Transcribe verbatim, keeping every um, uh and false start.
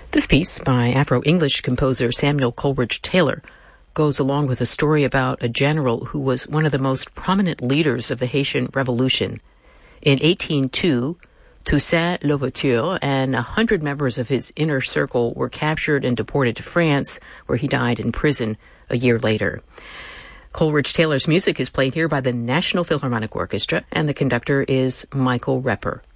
This piece by Afro-English composer Samuel Coleridge Taylor goes along with a story about a general who was one of the most prominent leaders of the Haitian Revolution. In eighteen oh two, Toussaint Louverture and a hundred members of his inner circle were captured and deported to France, where he died in prison a year later. Coleridge Taylor's music is played here by the National Philharmonic Orchestra, and the conductor is Michael Repper.